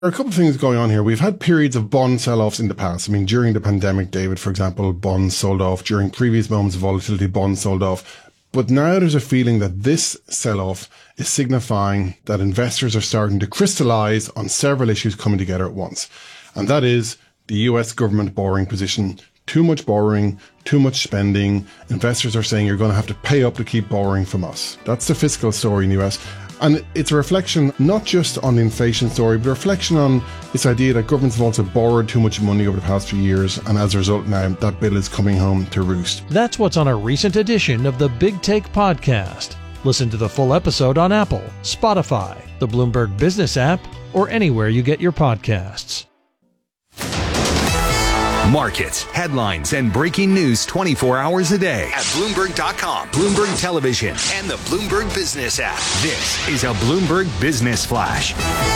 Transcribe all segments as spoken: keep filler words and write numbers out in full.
There are a couple of things going on here. We've had periods of bond sell-offs in the past. I mean, during the pandemic, David, for example, bonds sold off. During previous moments of volatility, bonds sold off. But now there's a feeling that this sell-off is signifying that investors are starting to crystallize on several issues coming together at once. And that is the U S government borrowing position. Too much borrowing, too much spending. Investors are saying you're going to have to pay up to keep borrowing from us. That's the fiscal story in the U S. And it's a reflection not just on the inflation story, but a reflection on this idea that governments have also borrowed too much money over the past few years. And as a result now, that bill is coming home to roost. That's what's on a recent edition of the Big Take podcast. Listen to the full episode on Apple, Spotify, the Bloomberg Business app, or anywhere you get your podcasts. Markets, headlines, and breaking news twenty-four hours a day at Bloomberg dot com, Bloomberg Television, and the Bloomberg Business app. This is a Bloomberg Business Flash.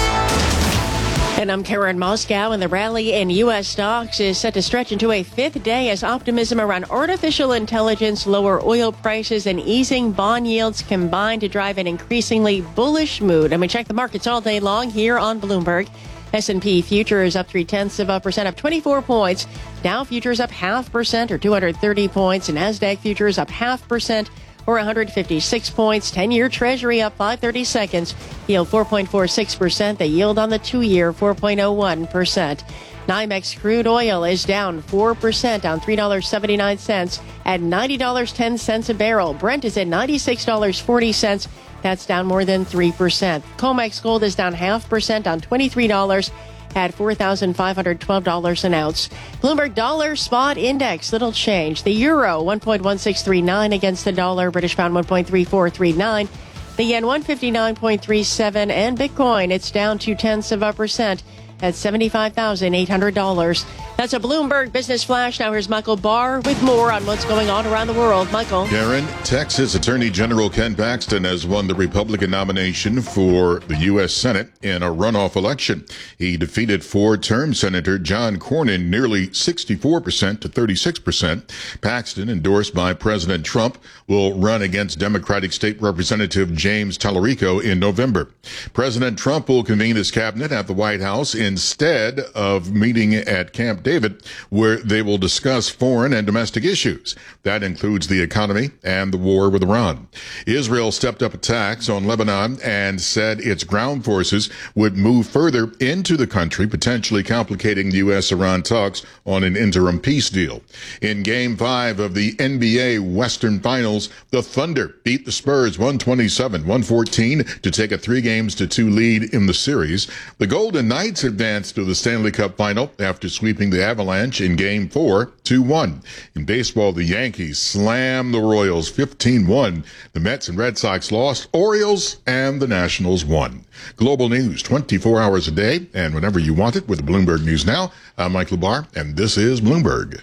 And I'm Karen Moscow, and the rally in U S stocks is set to stretch into a fifth day as optimism around artificial intelligence, lower oil prices, and easing bond yields combine to drive an increasingly bullish mood. And we check the markets all day long here on Bloomberg. S and P futures up three-tenths of a percent, up twenty-four points. Dow futures up half percent, or two hundred thirty points. And NASDAQ futures up half percent, or one hundred fifty-six points. ten-year Treasury up five thirty-seconds, yield four point four six percent. The yield on the two-year, four point oh one percent. NYMEX crude oil is down four percent, down three dollars and seventy-nine cents at ninety dollars and ten cents a barrel. Brent is at ninety-six dollars and forty cents. That's down more than three percent. COMEX gold is down half percent, down twenty-three dollars at four thousand five hundred twelve dollars an ounce. Bloomberg Dollar Spot Index, little change. The euro, one point one six three nine against the dollar. British pound, one point three four three nine. The yen, one fifty-nine point three seven. And Bitcoin, it's down two-tenths of a percent at seventy-five thousand eight hundred dollars. That's a Bloomberg Business Flash. Now here's Michael Barr with more on what's going on around the world. Michael. Karen, Texas Attorney General Ken Paxton has won the Republican nomination for the U S Senate in a runoff election. He defeated four-term Senator John Cornyn nearly sixty-four percent to thirty-six percent. Paxton, endorsed by President Trump, will run against Democratic State Representative James Tallarico in November. President Trump will convene his cabinet at the White House instead of meeting at Camp David, where they will discuss foreign and domestic issues. That includes the economy and the war with Iran. Israel stepped up attacks on Lebanon and said its ground forces would move further into the country, potentially complicating U S Iran talks on an interim peace deal. In Game five of the N B A Western Finals, the Thunder beat the Spurs one twenty-seven one fourteen to take a three games to two lead in the series. The Golden Knights advanced to the Stanley Cup Final after sweeping the Avalanche in Game four two one. In baseball, the Yankees slammed the Royals fifteen one. The Mets and Red Sox lost. Orioles and the Nationals won. Global news twenty-four hours a day and whenever you want it with Bloomberg News Now. I'm Michael Barr, and this is Bloomberg.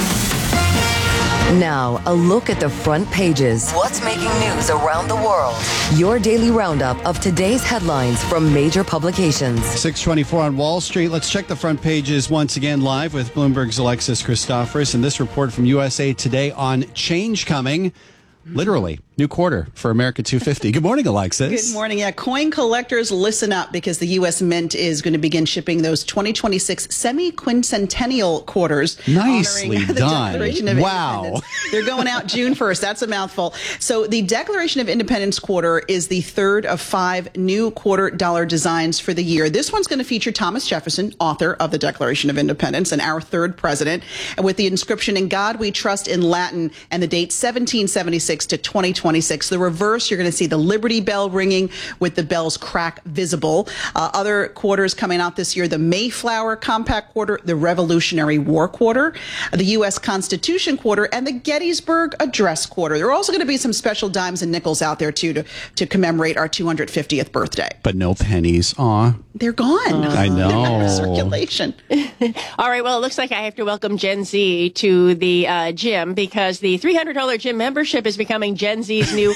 Now, a look at the front pages. What's making news around the world? Your daily roundup of today's headlines from major publications. six twenty-four on Wall Street. Let's check the front pages once again live with Bloomberg's Alexis Christoforous. And this report from U S A Today on change coming. Literally, new quarter for America two fifty. Good morning, Alexis. Good morning. Yeah, coin collectors, listen up, because the U S Mint is going to begin shipping those twenty twenty-six semi-quincentennial quarters. Nicely the done. Declaration of Wow. They're going out June first. That's a mouthful. So the Declaration of Independence quarter is the third of five new quarter dollar designs for the year. This one's going to feature Thomas Jefferson, author of the Declaration of Independence and our third president, and with the inscription, "In God We Trust," in Latin, and the date seventeen seventy-six to twenty twenty-six. The reverse, you're going to see the Liberty Bell ringing with the bell's crack visible. Uh, other quarters coming out this year: the Mayflower Compact quarter, the Revolutionary War quarter, the U S Constitution quarter, and the Gettysburg Address quarter. There are also going to be some special dimes and nickels out there too to, to commemorate our two hundred fiftieth birthday. But no pennies. Aw. They're gone. Uh, I know. They're out of circulation. All right. Well, it looks like I have to welcome Gen Z to the uh, gym, because the three hundred dollars gym membership is becoming Gen Z's new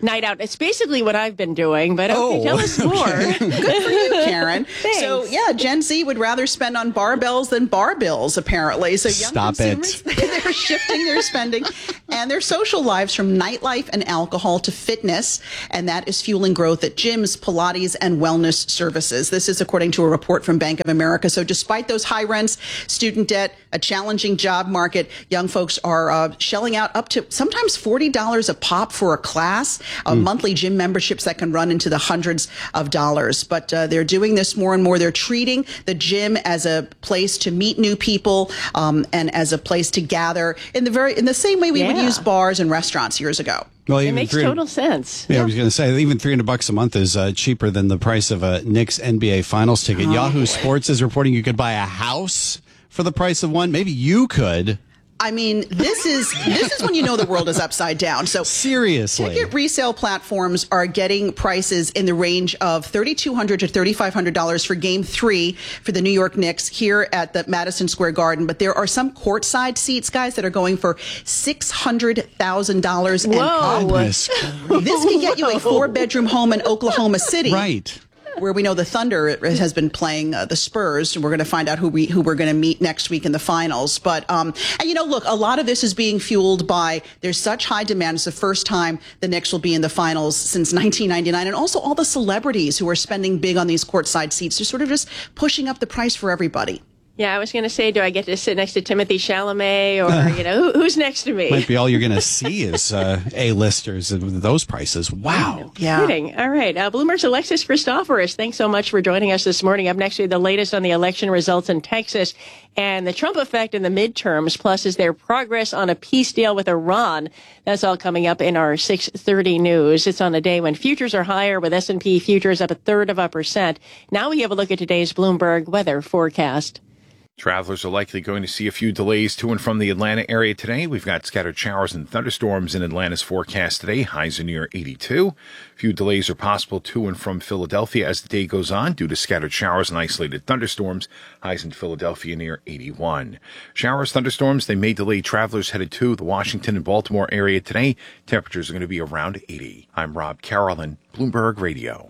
night out. It's basically what I've been doing, but okay, Oh, tell us more. okay. Good for you, Karen. Thanks. So, yeah, Gen Z would rather spend on barbells than bar bills, apparently. So, young Stop consumers, it. they're shifting their spending and their social lives from nightlife and alcohol to fitness, and that is fueling growth at gyms, Pilates, and wellness services. This is according to a report from Bank of America. So, despite those high rents, student debt, a challenging job market, young folks are uh, shelling out up to sometimes forty dollars a pop for a class, uh, mm. monthly gym memberships that can run into the hundreds of dollars. But uh, they're doing this more and more. They're treating the gym as a place to meet new people um, and as a place to gather in the very in the same way we yeah. would use bars and restaurants years ago. Well, It even makes three- total sense. Yeah, I was going to say, even three hundred bucks a month is uh, cheaper than the price of a Knicks N B A Finals ticket. Oh, Yahoo boy. Sports is reporting you could buy a house for the price of one. Maybe you could. I mean, this is this is when you know the world is upside down. So Seriously. ticket resale platforms are getting prices in the range of thirty-two hundred dollars to thirty-five hundred dollars for Game Three for the New York Knicks here at the Madison Square Garden. But there are some courtside seats, guys, that are going for six hundred thousand dollars. Whoa. Goodness. This can get you a four-bedroom home in Oklahoma City. Right. Where we know the Thunder has been playing uh, the Spurs. We're going to find out who we who we're going to meet next week in the finals. But um, and you know, look, a lot of this is being fueled by there's such high demand. It's the first time the Knicks will be in the finals since nineteen ninety-nine, and also all the celebrities who are spending big on these courtside seats. They're sort of just pushing up the price for everybody. Yeah, I was going to say, do I get to sit next to Timothy Chalamet or, you know, who, who's next to me? Might be all you're going to see is uh, A-listers at those prices. Wow. Yeah. Kidding. All right. Uh, Bloomberg's Alexis Christoforous, thanks so much for joining us this morning. Up next, we have the latest on the election results in Texas and the Trump effect in the midterms. Plus, is there progress on a peace deal with Iran? That's all coming up in our six thirty news. It's on a day when futures are higher, with S and P futures up a third of a percent. Now we have a look at today's Bloomberg weather forecast. Travelers are likely going to see a few delays to and from the Atlanta area today. We've got scattered showers and thunderstorms in Atlanta's forecast today. Highs are near eighty-two. A few delays are possible to and from Philadelphia as the day goes on due to scattered showers and isolated thunderstorms. Highs in Philadelphia near eighty-one. Showers, thunderstorms, they may delay travelers headed to the Washington and Baltimore area today. Temperatures are going to be around eighty. I'm Rob Carolyn, Bloomberg Radio.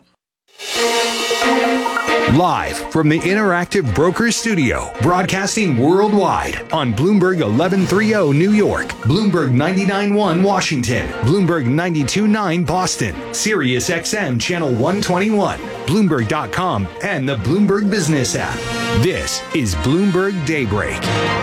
Live from the Interactive Brokers Studio, broadcasting worldwide on Bloomberg eleven thirty New York, Bloomberg ninety-nine point one Washington, Bloomberg ninety-two point nine Boston, Sirius X M Channel one twenty-one, Bloomberg dot com, and the Bloomberg Business app. This is Bloomberg Daybreak.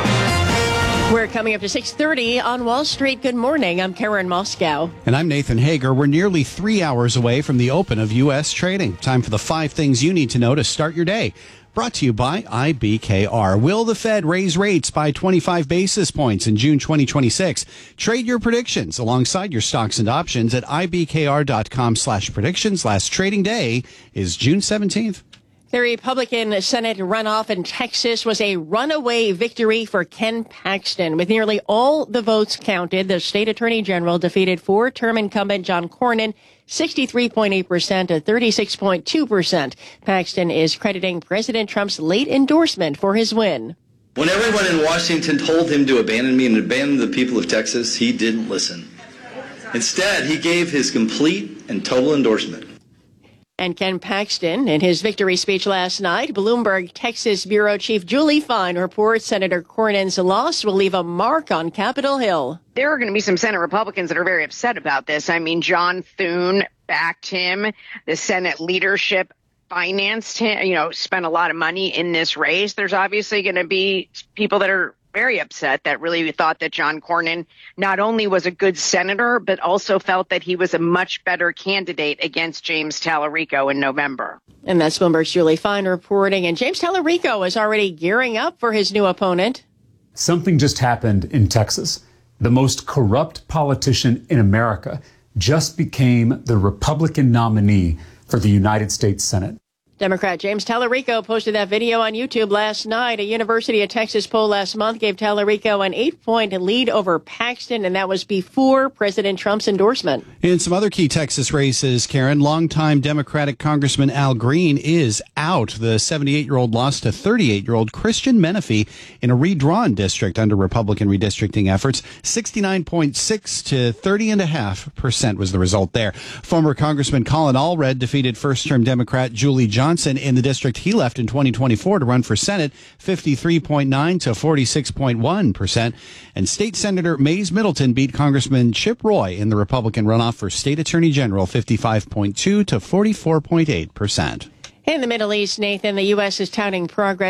We're coming up to six thirty on Wall Street. Good morning. I'm Karen Moscow. And I'm Nathan Hager. We're nearly three hours away from the open of U S trading. Time for the five things you need to know to start your day. Brought to you by I B K R. Will the Fed raise rates by twenty-five basis points in June twenty twenty-six? Trade your predictions alongside your stocks and options at ibkr.com slash predictions. Last trading day is June seventeenth. The Republican Senate runoff in Texas was a runaway victory for Ken Paxton. With nearly all the votes counted, the state attorney general defeated four-term incumbent John Cornyn sixty-three point eight percent to thirty-six point two percent. Paxton is crediting President Trump's late endorsement for his win. When everyone in Washington told him to abandon me and abandon the people of Texas, he didn't listen. Instead, he gave his complete and total endorsement. And Ken Paxton, in his victory speech last night, Bloomberg Texas Bureau Chief Julie Fine reports Senator Cornyn's loss will leave a mark on Capitol Hill. There are going to be some Senate Republicans that are very upset about this. I mean, John Thune backed him. The Senate leadership financed him, you know, spent a lot of money in this race. There's obviously going to be people that are very upset that really thought that John Cornyn not only was a good senator, but also felt that he was a much better candidate against James Tallarico in November. And that's Bloomberg's Julie Fine reporting. And James Tallarico is already gearing up for his new opponent. Something just happened in Texas. The most corrupt politician in America just became the Republican nominee for the United States Senate. Democrat James Tallarico posted that video on YouTube last night. A University of Texas poll last month gave Tallarico an eight-point lead over Paxton, and that was before President Trump's endorsement. In some other key Texas races, Karen, longtime Democratic Congressman Al Green is out. The seventy-eight-year-old lost to thirty-eight-year-old Christian Menifee in a redrawn district under Republican redistricting efforts. sixty-nine point six to thirty point five percent was the result there. Former Congressman Colin Allred defeated first-term Democrat Julie Johnson in the district he left in twenty twenty-four to run for Senate, fifty-three point nine to forty-six point one percent. And State Senator Mays Middleton beat Congressman Chip Roy in the Republican runoff for State Attorney General, fifty-five point two to forty-four point eight percent. In the Middle East, Nathan, the U S is touting progress